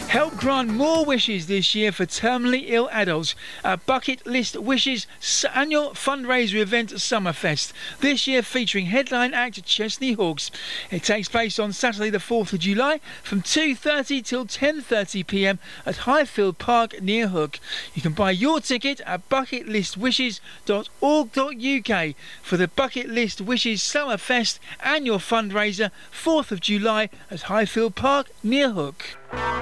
Help grant more wishes this year for terminally ill adults at Bucket List Wishes annual fundraiser event Summerfest. This year featuring headline act Chesney Hawkes. It takes place on Saturday the 4th of July from 2:30 till 10:30 p.m. at Highfield Park near Hook. You can buy your ticket at bucketlistwishes.org.uk for the Bucket List Wishes Summerfest annual fundraiser 4th of July at Highfield Park near Hook.